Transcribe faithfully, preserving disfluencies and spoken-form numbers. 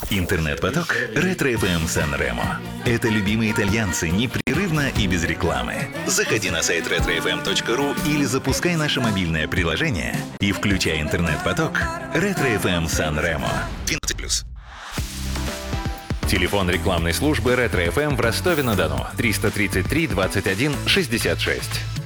Интернет-поток Ретро-эф эм Сан-Ремо. Это любимые итальянцы непрерывно и без рекламы. Заходи на сайт ретро эф эм точка ру или запускай наше мобильное приложение и включай интернет-поток Ретро-эф эм Сан-Ремо. двенадцать плюс. Телефон рекламной службы Ретро-эф эм в Ростове-на-Дону триста тридцать три двадцать один шестьдесят шесть.